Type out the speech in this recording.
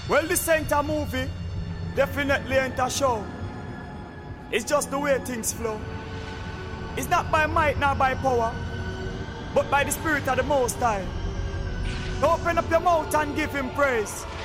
Well, this ain't a movie, definitely ain't a show. It's just the way things flow. It's not by might nor by power, but by the Spirit of the Most High. Open up your mouth and give Him praise.